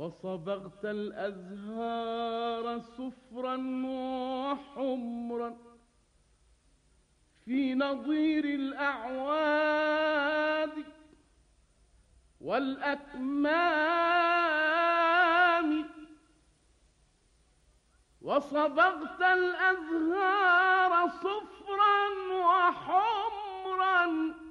وصبغت الأزهار صفرا وحمرا في نظير الأعواد والأكمام. وصبغت الأزهار صفرا وحمرا